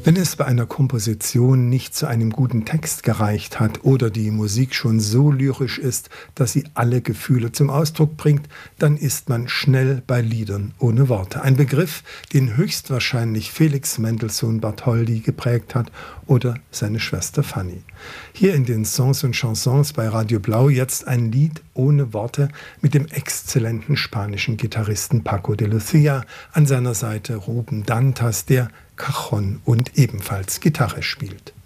Wenn es bei einer Komposition nicht zu einem guten Text gereicht hat oder die Musik schon so lyrisch ist, dass sie alle Gefühle zum Ausdruck bringt, dann ist man schnell bei Liedern ohne Worte. Ein Begriff, den höchstwahrscheinlich Felix Mendelssohn Bartholdy geprägt hat oder seine Schwester Fanny. Hier in den Songs und Chansons bei Radio Blau jetzt ein Lied ohne Worte mit dem exzellenten spanischen Gitarristen Paco de Lucía, an seiner Seite Ruben Dantas, der Cajon und ebenfalls Gitarre spielt.